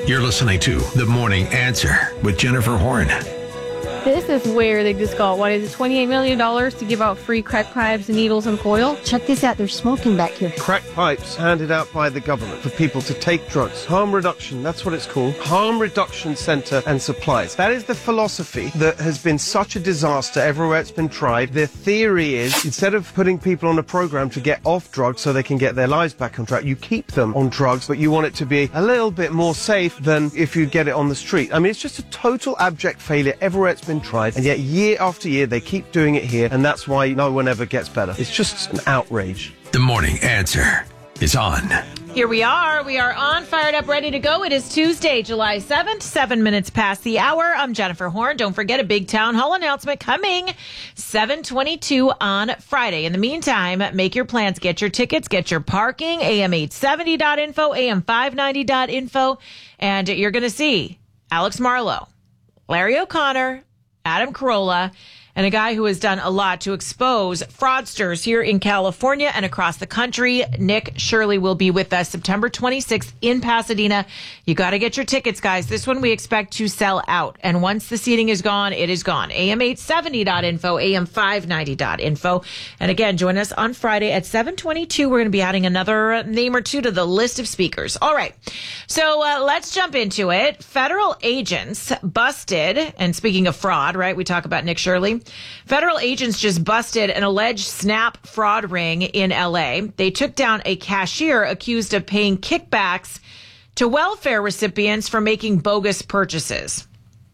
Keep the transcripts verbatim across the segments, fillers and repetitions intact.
You're listening to The Morning Answer with Jennifer Horn. This is where they just got, what is it, twenty-eight million dollars to give out free crack pipes, needles, and coil? Check this out, there's smoking back here. Crack pipes handed out by the government for people to take drugs. Harm reduction, that's what it's called. Harm reduction center and supplies. That is the philosophy that has been such a disaster everywhere it's been tried. Their theory is, instead of putting people on a program to get off drugs so they can get their lives back on track, you keep them on drugs, but you want it to be a little bit more safe than if you get it on the street. I mean, it's just a total abject failure everywhere it's been tried, and yet year after year they keep doing it here, and that's why no one ever gets better. It's just an outrage. The Morning Answer is on. Here we are. We are on, fired up, ready to go. It is Tuesday, July seventh, seven minutes past the hour. I'm Jennifer Horn. Don't forget a big town hall announcement coming seven twenty-two on Friday. In the meantime, make your plans, get your tickets, get your parking, A M eight seventy dot info, A M five ninety dot info, and you're going to see Alex Marlowe, Larry O'Connor, Adam Carolla, and a guy who has done a lot to expose fraudsters here in California and across the country. Nick Shirley will be with us September twenty-sixth in Pasadena. You got to get your tickets, guys. This one we expect to sell out. And once the seating is gone, it is gone. A M eight seventy dot info, A M five ninety dot info. And again, join us on Friday at seven twenty-two. We're going to be adding another name or two to the list of speakers. All right. So uh, let's jump into it. Federal agents busted, and speaking of fraud, right, we talk about Nick Shirley. Federal agents just busted an alleged Snap fraud ring in L A. They took down a cashier accused of paying kickbacks to welfare recipients for making bogus purchases.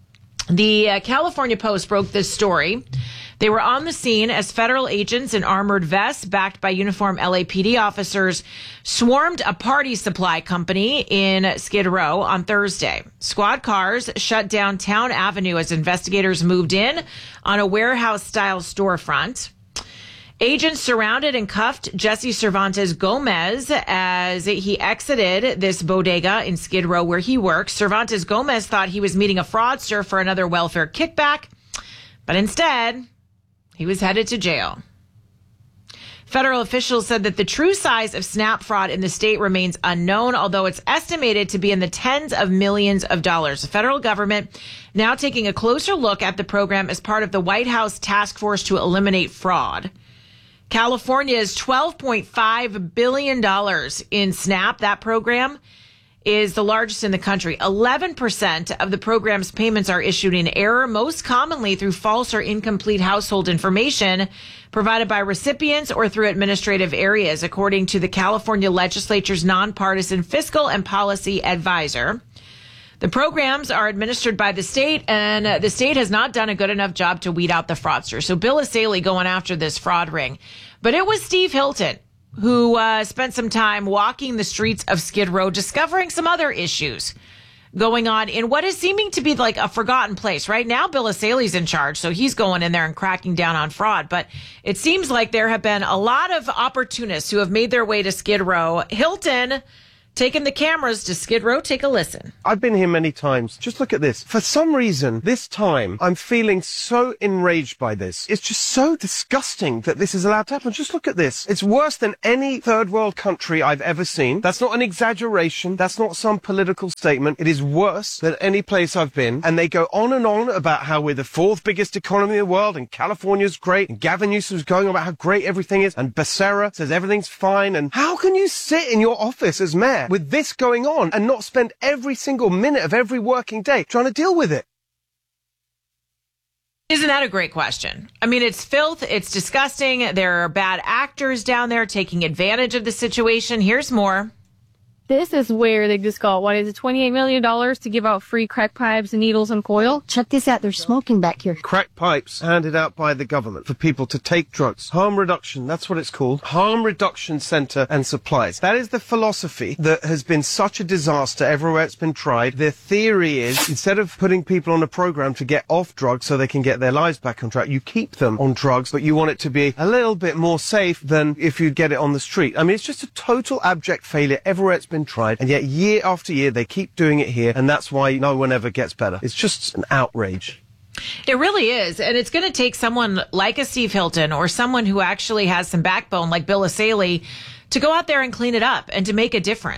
The uh, California Post broke this story. They were on the scene as federal agents in armored vests backed by uniformed L A P D officers swarmed a party supply company in Skid Row on Thursday. Squad cars shut down Town Avenue as investigators moved in on a warehouse-style storefront. Agents surrounded and cuffed Jesse Cervantes Gomez as he exited this bodega in Skid Row where he works. Cervantes Gomez thought he was meeting a fraudster for another welfare kickback, but instead, he was headed to jail. Federal officials said that the true size of Snap fraud in the state remains unknown, although it's estimated to be in the tens of millions of dollars. The federal government now taking a closer look at the program as part of the White House task force to eliminate fraud. California's twelve point five billion dollars in Snap, that program, is the largest in the country. eleven percent of the program's payments are issued in error, most commonly through false or incomplete household information provided by recipients or through administrative areas, according to the California legislature's nonpartisan fiscal and policy advisor. The programs are administered by the state, and uh, the state has not done a good enough job to weed out the fraudsters. So Bill Asaley going after this fraud ring. But it was Steve Hilton who uh, spent some time walking the streets of Skid Row, discovering some other issues going on in what is seeming to be like a forgotten place. Right now, Bill Asaley's in charge, so he's going in there and cracking down on fraud. But it seems like there have been a lot of opportunists who have made their way to Skid Row. Hilton taking the cameras to Skid Row. Take a listen. I've been here many times. Just look at this. For some reason, this time, I'm feeling so enraged by this. It's just so disgusting that this is allowed to happen. Just look at this. It's worse than any third world country I've ever seen. That's not an exaggeration. That's not some political statement. It is worse than any place I've been. And they go on and on about how we're the fourth biggest economy in the world, and California's great, and Gavin Newsom's going on about how great everything is, and Becerra says everything's fine. And how can you sit in your office as mayor with this going on and not spend every single minute of every working day trying to deal with it? Isn't that a great question? I mean, it's filth. It's disgusting. There are bad actors down there taking advantage of the situation. Here's more. This is where they just got, what is it, twenty-eight million dollars to give out free crack pipes, needles, and coil? Check this out, there's smoking back here. Crack pipes handed out by the government for people to take drugs. Harm reduction, that's what it's called. Harm reduction center and supplies. That is the philosophy that has been such a disaster everywhere it's been tried. Their theory is, instead of putting people on a program to get off drugs so they can get their lives back on track, you keep them on drugs, but you want it to be a little bit more safe than if you get it on the street. I mean, it's just a total abject failure everywhere it's been tried, and yet year after year they keep doing it here, and that's why no one ever gets better. It's just an outrage. It really is. And it's going to take someone like a Steve Hilton or someone who actually has some backbone like Bill Asaley to go out there and clean it up and to make a difference.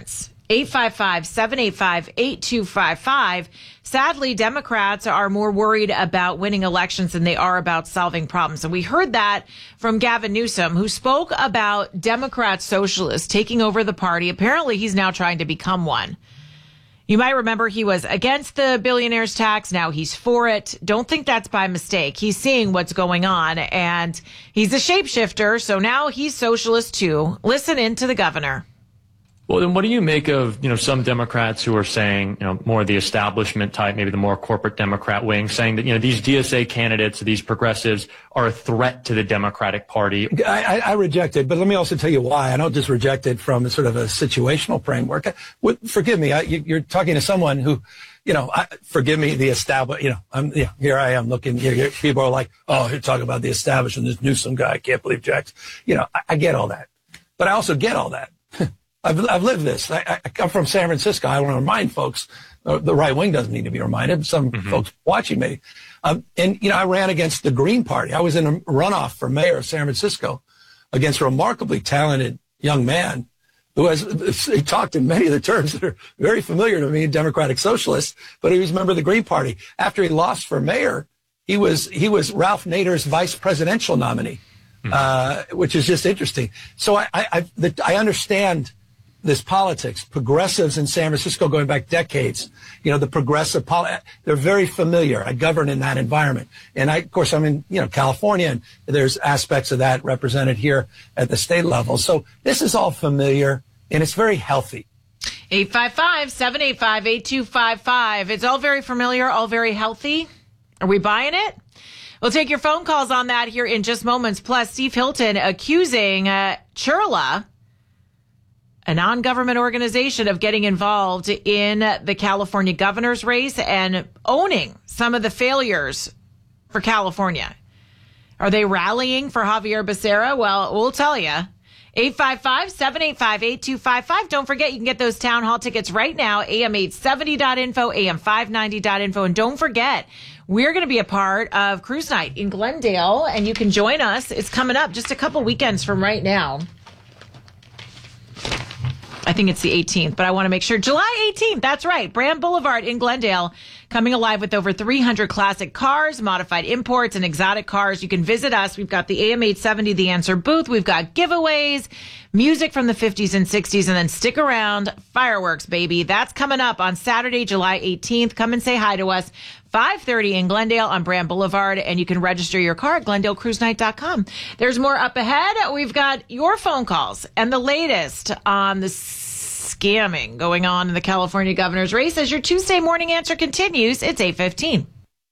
eight five five, seven eight five, eight two five five. Sadly, Democrats are more worried about winning elections than they are about solving problems. And we heard that from Gavin Newsom, who spoke about Democrat socialists taking over the party. Apparently, he's now trying to become one. You might remember he was against the billionaires tax. Now he's for it. Don't think that's by mistake. He's seeing what's going on, and he's a shapeshifter. So now he's socialist too. Listen in to the governor. Well, then what do you make of, you know, some Democrats who are saying, you know, more the establishment type, maybe the more corporate Democrat wing, saying that, you know, these D S A candidates, these progressives are a threat to the Democratic Party? I, I reject it, but let me also tell you why. I don't just reject it from sort of a situational framework. I, forgive me, I, you, you're talking to someone who, you know, I, forgive me, the establishment, you know, I'm, you know, here I am looking, here, here, people are like, oh, you're talking about the establishment, this Newsom guy, I can't believe Jack's, you know, I, I get all that, but I also get all that. I've, I've lived this. I, I come from San Francisco. I want to remind folks, uh, the right wing doesn't need to be reminded. Some mm-hmm. folks watching me. Um, and, you know, I ran against the Green Party. I was in a runoff for mayor of San Francisco against a remarkably talented young man who has, he talked in many of the terms that are very familiar to me, Democratic Socialist, but he was a member of the Green Party. After he lost for mayor, he was, he was Ralph Nader's vice presidential nominee, mm-hmm. uh, which is just interesting. So I, I, I, the, I understand this politics, progressives in San Francisco going back decades, you know, the progressive, poli- they're very familiar. I govern in that environment. And I, of course, I'm in, you know, California, and there's aspects of that represented here at the state level. So this is all familiar, and it's very healthy. eight five five, seven eight five, eight two five five. It's all very familiar, all very healthy. Are we buying it? We'll take your phone calls on that here in just moments. Plus, Steve Hilton accusing uh, Chirla, a non-government organization, of getting involved in the California governor's race and owning some of the failures for California. Are they rallying for Javier Becerra? Well, we'll tell you. eight five five, seven eight five, eight two five five. Don't forget, you can get those town hall tickets right now, A M eight seventy dot info, A M five ninety dot info. And don't forget, we're going to be a part of Cruise Night in Glendale, and you can join us. It's coming up just a couple weekends from right now. I think it's the eighteenth, but I want to make sure. July eighteenth, that's right. Brand Boulevard in Glendale, coming alive with over three hundred classic cars, modified imports, and exotic cars. You can visit us. We've got the A M eight seventy The Answer booth. We've got giveaways, music from the fifties and sixties, and then stick around. Fireworks, baby. That's coming up on Saturday, July eighteenth. Come and say hi to us. five thirty in Glendale on Brand Boulevard, and you can register your car at glendale cruise night dot com. There's more up ahead. We've got your phone calls and the latest on the scamming going on in the California governor's race as your Tuesday morning answer continues. It's eight fifteen.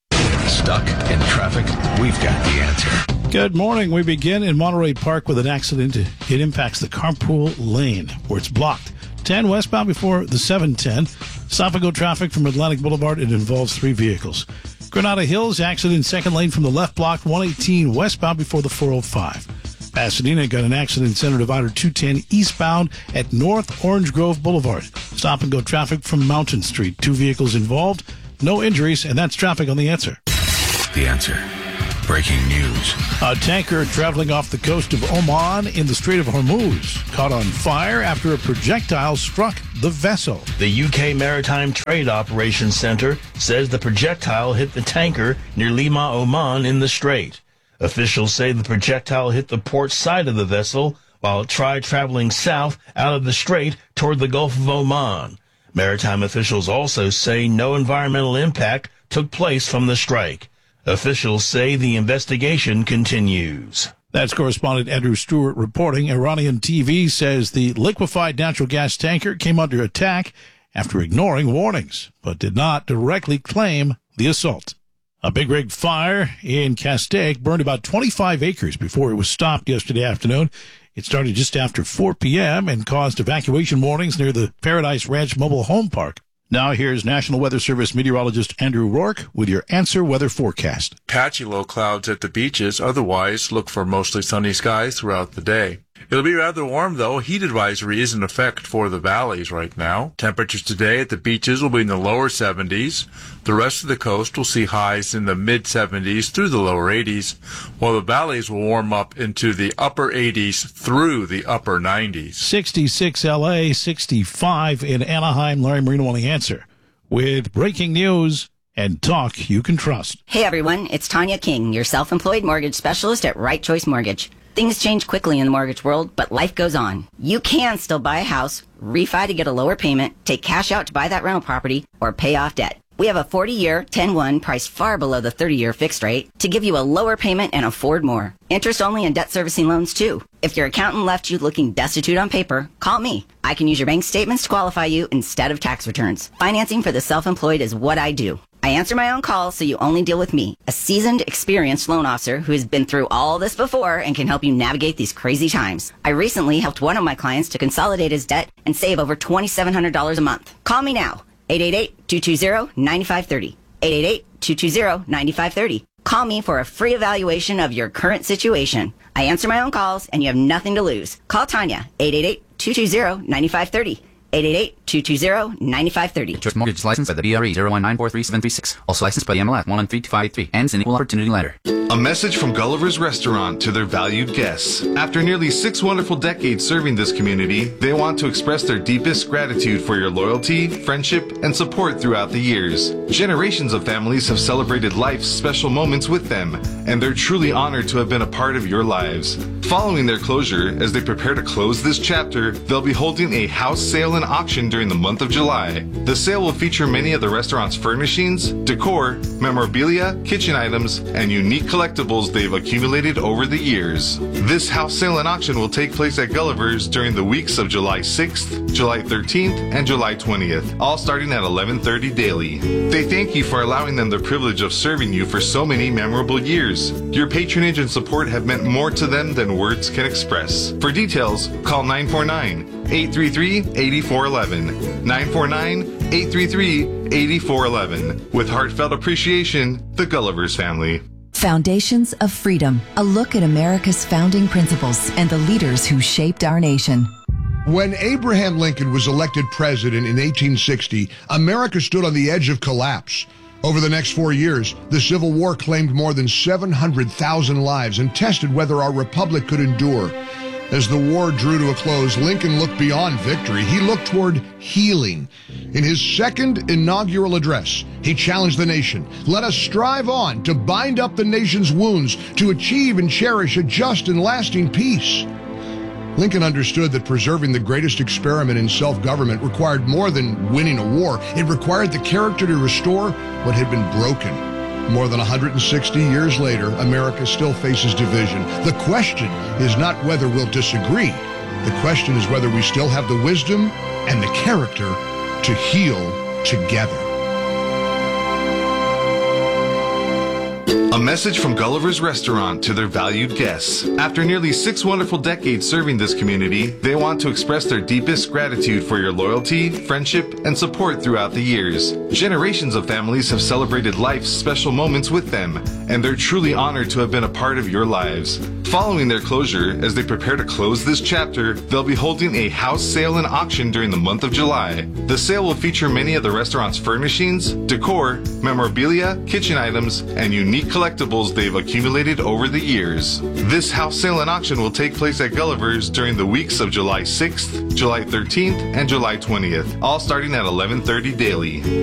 Stuck in traffic? We've got the answer. Good morning. We begin in Monterey Park with an accident. It impacts the carpool lane where it's blocked. ten westbound before the seven ten. Stop and go traffic from Atlantic Boulevard. It involves three vehicles. Granada Hills, accident second lane from the left block, one eighteen westbound before the four oh five. Pasadena got an accident center divider two ten eastbound at North Orange Grove Boulevard. Stop and go traffic from Mountain Street. Two vehicles involved, no injuries, and that's traffic on The Answer. The Answer. Breaking news. A tanker traveling off the coast of Oman in the Strait of Hormuz caught on fire after a projectile struck the vessel. The U K Maritime Trade Operations Center says the projectile hit the tanker near Lima, Oman in the strait. Officials say the projectile hit the port side of the vessel while it tried traveling south out of the strait toward the Gulf of Oman. Maritime officials also say no environmental impact took place from the strike. Officials say the investigation continues. That's correspondent Andrew Stewart reporting. Iranian T V says the liquefied natural gas tanker came under attack after ignoring warnings, but did not directly claim the assault. A big rig fire in Castaic burned about twenty-five acres before it was stopped yesterday afternoon. It started just after four p.m. and caused evacuation warnings near the Paradise Ranch Mobile Home Park. Now here's National Weather Service meteorologist Andrew Rourke with your Answer weather forecast. Patchy low clouds at the beaches. Otherwise, look for mostly sunny skies throughout the day. It'll be rather warm, though. Heat advisory is in effect for the valleys right now. Temperatures today at the beaches will be in the lower seventies. The rest of the coast will see highs in the mid-seventies through the lower eighties, while the valleys will warm up into the upper eighties through the upper nineties. sixty-six L A, sixty-five in Anaheim. Larry Marino on The Answer with breaking news and talk you can trust. Hey, everyone. It's Tanya King, your self-employed mortgage specialist at Right Choice Mortgage. Things change quickly in the mortgage world, but life goes on. You can still buy a house, refi to get a lower payment, take cash out to buy that rental property, or pay off debt. We have a forty-year, ten one priced far below the thirty-year fixed rate to give you a lower payment and afford more. Interest only and debt servicing loans, too. If your accountant left you looking destitute on paper, call me. I can use your bank statements to qualify you instead of tax returns. Financing for the self-employed is what I do. I answer my own calls, so you only deal with me, a seasoned, experienced loan officer who has been through all this before and can help you navigate these crazy times. I recently helped one of my clients to consolidate his debt and save over two thousand seven hundred dollars a month. Call me now, eight eight eight, two two zero, nine five three zero, eight eight eight, two two zero, nine five three zero. Call me for a free evaluation of your current situation. I answer my own calls, and you have nothing to lose. Call Tanya, eight eight eight, two two zero, nine five three zero. eight eight eight, two two zero, nine five three zero. Choice Mortgage licensed by the B R E zero one nine four three seven three six. Also licensed by the M L S one one three two five eight three. Ends in equal opportunity lender. A message from Gulliver's Restaurant to their valued guests. After nearly six wonderful decades serving this community, they want to express their deepest gratitude for your loyalty, friendship, and support throughout the years. Generations of families have celebrated life's special moments with them, and they're truly honored to have been a part of your lives. Following their closure, as they prepare to close this chapter, they'll be holding a house sale and auction during the month of July. The sale will feature many of the restaurant's furnishings, decor, memorabilia, kitchen items, and unique collectibles they've accumulated over the years. This house sale and auction will take place at Gulliver's during the weeks of July sixth, July thirteenth, and July twentieth, all starting at eleven thirty daily. They thank you for allowing them the privilege of serving you for so many memorable years. Your patronage and support have meant more to them than words can express. For details, call nine four nine, eight three three, eight four one one. nine four nine, eight three three, eight four one one. With heartfelt appreciation, the Gulliver's family. Foundations of Freedom, a look at America's founding principles and the leaders who shaped our nation. When Abraham Lincoln was elected president in eighteen sixty, America stood on the edge of collapse. Over the next four years, the Civil War claimed more than seven hundred thousand lives and tested whether our republic could endure. As the war drew to a close, Lincoln looked beyond victory. He looked toward healing. In his second inaugural address, he challenged the nation. Let us strive on to bind up the nation's wounds, to achieve and cherish a just and lasting peace. Lincoln understood that preserving the greatest experiment in self-government required more than winning a war. It required the character to restore what had been broken. More than one hundred sixty years later, America still faces division. The question is not whether we'll disagree. The question is whether we still have the wisdom and the character to heal together. A message from Gulliver's Restaurant to their valued guests. After nearly six wonderful decades serving this community, they want to express their deepest gratitude for your loyalty, friendship, and support throughout the years. Generations of families have celebrated life's special moments with them, and they're truly honored to have been a part of your lives. Following their closure, as they prepare to close this chapter, they'll be holding a house sale and auction during the month of July. The sale will feature many of the restaurant's furnishings, decor, memorabilia, kitchen items, and unique collectibles they've accumulated over the years. This house sale and auction will take place at Gulliver's during the weeks of July sixth, July thirteenth, and July twentieth, all starting at eleven thirty daily.